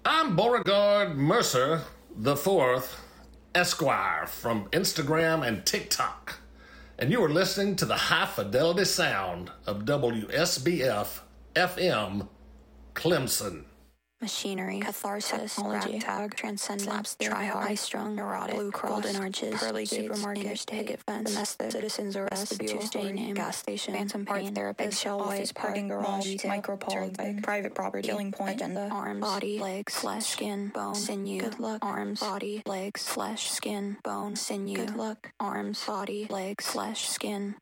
I'm Beauregard Mercer the Fourth, Esquire, from Instagram and TikTok, and you are listening to the high fidelity sound of WSBF FM Clemson. Machinery, catharsis, technology, tag, transcendence, try-hard, high-strung, neurotic, blue cross, golden arches, pearly gates, supermarket, picket fence, domestic, citizens arrest, Tuesday name, gas station, phantom pain, art therapist, eggshell office, parking garage, micropole, private property, killing point, agenda, arms, body, legs, flesh, skin, bone, sinew, good luck, arms, body, legs, flesh, skin, bone, sinew, good luck, arms, body, legs, flesh, skin,